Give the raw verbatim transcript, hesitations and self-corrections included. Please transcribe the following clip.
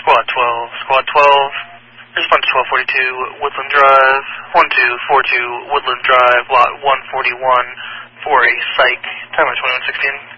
Squad twelve. Squad twelve, respond to twelve forty-two, Woodland Drive, one two four two, Woodland Drive, lot one forty-one, for a psych, timer twenty-one sixteen.